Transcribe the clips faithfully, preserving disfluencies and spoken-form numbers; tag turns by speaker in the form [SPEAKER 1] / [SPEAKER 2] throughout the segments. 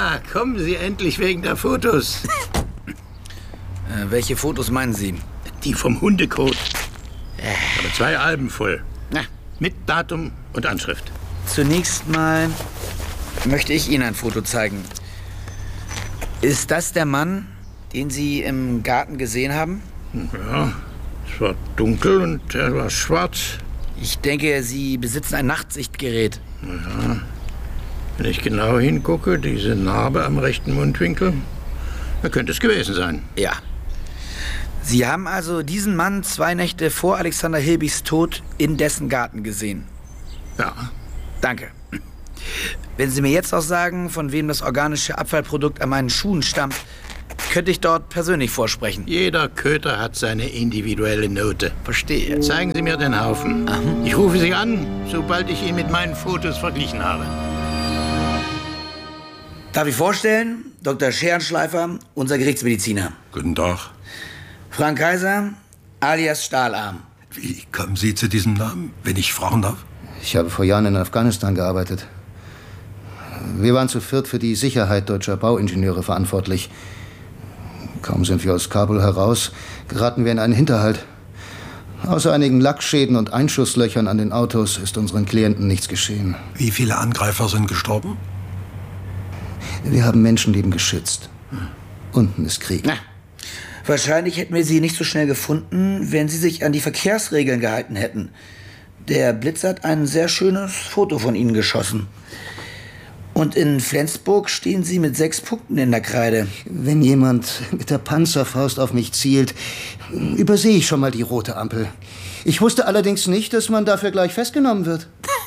[SPEAKER 1] Na, kommen Sie endlich wegen der Fotos.
[SPEAKER 2] äh, welche Fotos meinen Sie?
[SPEAKER 1] Die vom Hundekot. Ich habe zwei Alben voll.
[SPEAKER 2] Na.
[SPEAKER 1] Mit Datum und Anschrift.
[SPEAKER 2] Zunächst mal möchte ich Ihnen ein Foto zeigen. Ist das der Mann, den Sie im Garten gesehen haben?
[SPEAKER 1] Ja, es war dunkel und er war schwarz.
[SPEAKER 2] Ich denke, Sie besitzen ein Nachtsichtgerät.
[SPEAKER 1] Ja. Wenn ich genau hingucke, diese Narbe am rechten Mundwinkel, da könnte es gewesen sein.
[SPEAKER 2] Ja. Sie haben also diesen Mann zwei Nächte vor Alexander Hilbigs Tod in dessen Garten gesehen?
[SPEAKER 1] Ja.
[SPEAKER 2] Danke. Wenn Sie mir jetzt auch sagen, von wem das organische Abfallprodukt an meinen Schuhen stammt, könnte ich dort persönlich vorsprechen.
[SPEAKER 1] Jeder Köter hat seine individuelle Note.
[SPEAKER 2] Verstehe.
[SPEAKER 1] Zeigen Sie mir den Haufen.
[SPEAKER 2] Aha.
[SPEAKER 1] Ich rufe Sie an, sobald ich ihn mit meinen Fotos verglichen habe.
[SPEAKER 2] Darf ich vorstellen? Doktor Scherenschleifer, unser Gerichtsmediziner.
[SPEAKER 3] Guten Tag.
[SPEAKER 2] Frank Kaiser, alias Stahlarm.
[SPEAKER 3] Wie kommen Sie zu diesem Namen, wenn ich fragen darf?
[SPEAKER 4] Ich habe vor Jahren in Afghanistan gearbeitet. Wir waren zu viert für die Sicherheit deutscher Bauingenieure verantwortlich. Kaum sind wir aus Kabul heraus, geraten wir in einen Hinterhalt. Außer einigen Lackschäden und Einschusslöchern an den Autos ist unseren Klienten nichts geschehen.
[SPEAKER 3] Wie viele Angreifer sind gestorben?
[SPEAKER 4] Wir haben Menschenleben geschützt. Unten ist Krieg.
[SPEAKER 2] Na, wahrscheinlich hätten wir Sie nicht so schnell gefunden, wenn Sie sich an die Verkehrsregeln gehalten hätten. Der Blitz hat ein sehr schönes Foto von Ihnen geschossen. Und in Flensburg stehen Sie mit sechs Punkten in der Kreide.
[SPEAKER 4] Wenn jemand mit der Panzerfaust auf mich zielt, übersehe ich schon mal die rote Ampel. Ich wusste allerdings nicht, dass man dafür gleich festgenommen wird.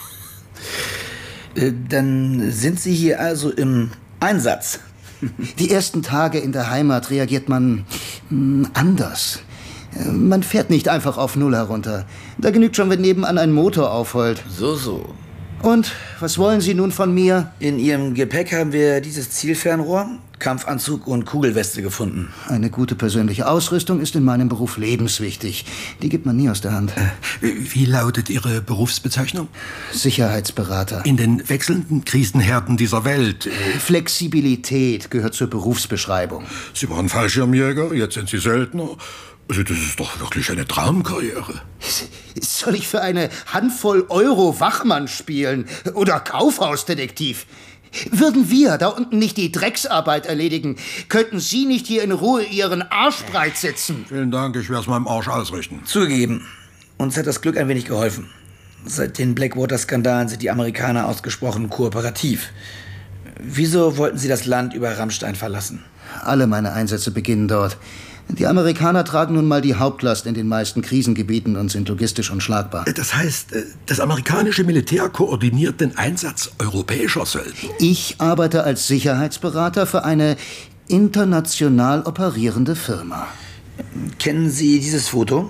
[SPEAKER 2] Äh, dann sind Sie hier also im Einsatz.
[SPEAKER 4] Die ersten Tage in der Heimat reagiert man mh, anders. Man fährt nicht einfach auf Null herunter. Da genügt schon, wenn nebenan ein Motor aufheult.
[SPEAKER 2] So, so.
[SPEAKER 4] Und, was wollen Sie nun von mir?
[SPEAKER 2] In Ihrem Gepäck haben wir dieses Zielfernrohr, Kampfanzug und Kugelweste gefunden.
[SPEAKER 4] Eine gute persönliche Ausrüstung ist in meinem Beruf lebenswichtig. Die gibt man nie aus der Hand.
[SPEAKER 3] Äh, wie lautet Ihre Berufsbezeichnung?
[SPEAKER 4] Sicherheitsberater.
[SPEAKER 3] In den wechselnden Krisenherden dieser Welt. Äh,
[SPEAKER 4] Flexibilität gehört zur Berufsbeschreibung.
[SPEAKER 3] Sie waren Fallschirmjäger, jetzt sind Sie Söldner. Also das ist doch wirklich eine Traumkarriere.
[SPEAKER 4] Soll ich für eine Handvoll Euro Wachmann spielen? Oder Kaufhausdetektiv? Würden wir da unten nicht die Drecksarbeit erledigen, könnten Sie nicht hier in Ruhe Ihren Arsch breit sitzen.
[SPEAKER 3] Vielen Dank, ich werde es meinem Arsch ausrichten.
[SPEAKER 2] Zugegeben, uns hat das Glück ein wenig geholfen. Seit den Blackwater-Skandalen sind die Amerikaner ausgesprochen kooperativ. Wieso wollten Sie das Land über Rammstein verlassen?
[SPEAKER 4] Alle meine Einsätze beginnen dort. Die Amerikaner tragen nun mal die Hauptlast in den meisten Krisengebieten und sind logistisch unschlagbar.
[SPEAKER 3] Das heißt, das amerikanische Militär koordiniert den Einsatz europäischer Söldner.
[SPEAKER 4] Ich arbeite als Sicherheitsberater für eine international operierende Firma.
[SPEAKER 2] Kennen Sie dieses Foto?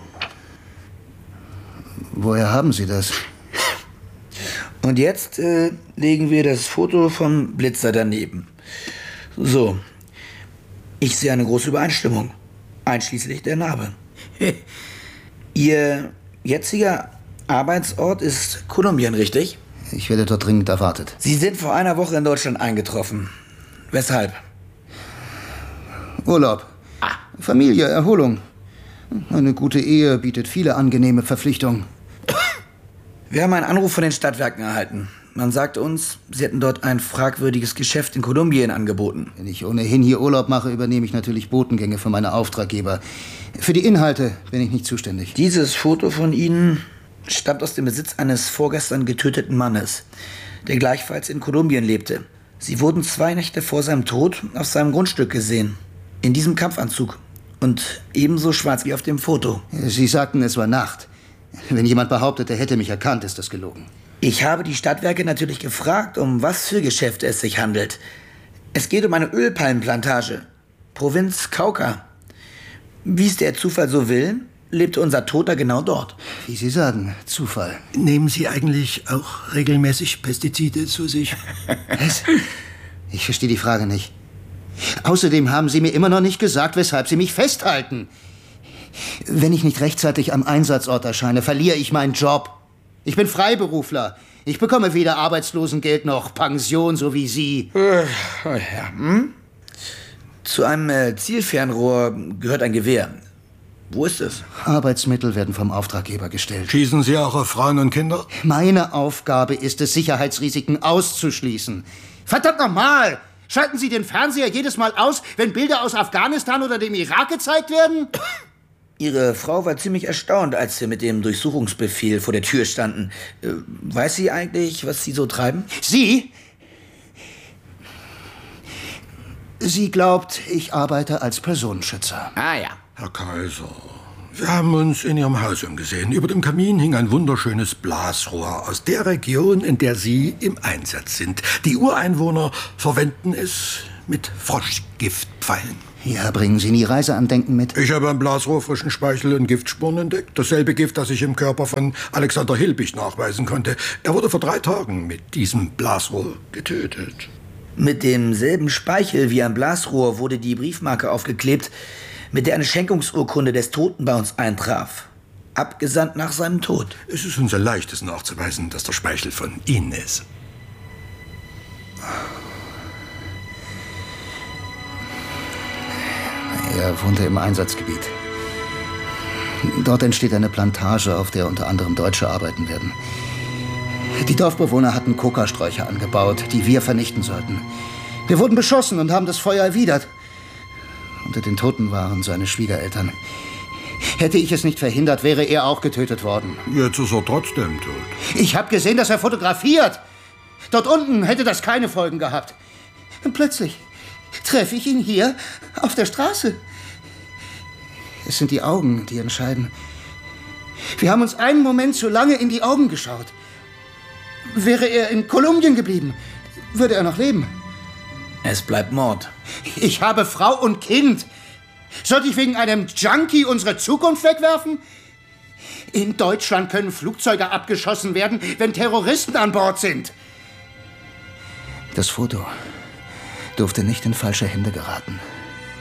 [SPEAKER 4] Woher haben Sie das?
[SPEAKER 2] Und jetzt äh, legen wir das Foto vom Blitzer daneben. So. Ich sehe eine große Übereinstimmung. Einschließlich der Narbe. Ihr jetziger Arbeitsort ist Kolumbien, richtig?
[SPEAKER 4] Ich werde dort dringend erwartet.
[SPEAKER 2] Sie sind vor einer Woche in Deutschland eingetroffen. Weshalb?
[SPEAKER 4] Urlaub.
[SPEAKER 2] Ah.
[SPEAKER 4] Familie, Erholung. Eine gute Ehe bietet viele angenehme Verpflichtungen.
[SPEAKER 2] Wir haben einen Anruf von den Stadtwerken erhalten. Man sagt uns, Sie hätten dort ein fragwürdiges Geschäft in Kolumbien angeboten.
[SPEAKER 4] Wenn ich ohnehin hier Urlaub mache, übernehme ich natürlich Botengänge für meine Auftraggeber. Für die Inhalte bin ich nicht zuständig.
[SPEAKER 2] Dieses Foto von Ihnen stammt aus dem Besitz eines vorgestern getöteten Mannes, der gleichfalls in Kolumbien lebte. Sie wurden zwei Nächte vor seinem Tod auf seinem Grundstück gesehen. In diesem Kampfanzug. Und ebenso schwarz wie auf dem Foto.
[SPEAKER 4] Sie sagten, es war Nacht. Wenn jemand behauptet, er hätte mich erkannt, ist das gelogen.
[SPEAKER 2] Ich habe die Stadtwerke natürlich gefragt, um was für Geschäfte es sich handelt. Es geht um eine Ölpalmenplantage. Provinz Cauca. Wie es der Zufall so will, lebte unser Toter genau dort.
[SPEAKER 4] Wie Sie sagen, Zufall.
[SPEAKER 3] Nehmen Sie eigentlich auch regelmäßig Pestizide zu sich?
[SPEAKER 4] Was? Ich verstehe die Frage nicht. Außerdem haben Sie mir immer noch nicht gesagt, weshalb Sie mich festhalten. Wenn ich nicht rechtzeitig am Einsatzort erscheine, verliere ich meinen Job. Ich bin Freiberufler. Ich bekomme weder Arbeitslosengeld noch Pension, so wie Sie.
[SPEAKER 2] Äh, ja, hm? Zu einem äh, Zielfernrohr gehört ein Gewehr. Wo ist es?
[SPEAKER 4] Arbeitsmittel werden vom Auftraggeber gestellt.
[SPEAKER 3] Schießen Sie auch auf Frauen und Kinder?
[SPEAKER 4] Meine Aufgabe ist es, Sicherheitsrisiken auszuschließen. Verdammt nochmal! Schalten Sie den Fernseher jedes Mal aus, wenn Bilder aus Afghanistan oder dem Irak gezeigt werden?
[SPEAKER 2] Ihre Frau war ziemlich erstaunt, als wir mit dem Durchsuchungsbefehl vor der Tür standen. Äh, weiß sie eigentlich, was Sie so treiben?
[SPEAKER 4] Sie? Sie glaubt, ich arbeite als Personenschützer.
[SPEAKER 2] Ah ja.
[SPEAKER 3] Herr Kaiser, wir haben uns in Ihrem Haus umgesehen. Über dem Kamin hing ein wunderschönes Blasrohr aus der Region, in der Sie im Einsatz sind. Die Ureinwohner verwenden es mit Froschgiftpfeilen.
[SPEAKER 4] Ja, bringen Sie nie Reiseandenken mit?
[SPEAKER 3] Ich habe am Blasrohr frischen Speichel und Giftspuren entdeckt. Dasselbe Gift, das ich im Körper von Alexander Hilbig nachweisen konnte. Er wurde vor drei Tagen mit diesem Blasrohr getötet.
[SPEAKER 2] Mit demselben Speichel wie am Blasrohr wurde die Briefmarke aufgeklebt, mit der eine Schenkungsurkunde des Toten bei uns eintraf. Abgesandt nach seinem Tod.
[SPEAKER 3] Es ist uns ein leichtes nachzuweisen, dass der Speichel von Ihnen ist.
[SPEAKER 4] Er wohnte im Einsatzgebiet. Dort entsteht eine Plantage, auf der unter anderem Deutsche arbeiten werden. Die Dorfbewohner hatten Kokasträucher angebaut, die wir vernichten sollten. Wir wurden beschossen und haben das Feuer erwidert. Unter den Toten waren seine Schwiegereltern. Hätte ich es nicht verhindert, wäre er auch getötet worden.
[SPEAKER 3] Jetzt ist er trotzdem tot.
[SPEAKER 4] Ich habe gesehen, dass er fotografiert. Dort unten hätte das keine Folgen gehabt. Und plötzlich treffe ich ihn hier auf der Straße. Es sind die Augen, die entscheiden. Wir haben uns einen Moment zu lange in die Augen geschaut. Wäre er in Kolumbien geblieben, würde er noch leben.
[SPEAKER 2] Es bleibt Mord.
[SPEAKER 4] Ich habe Frau und Kind. Sollte ich wegen einem Junkie unsere Zukunft wegwerfen? In Deutschland können Flugzeuge abgeschossen werden, wenn Terroristen an Bord sind. Das Foto durfte nicht in falsche Hände geraten.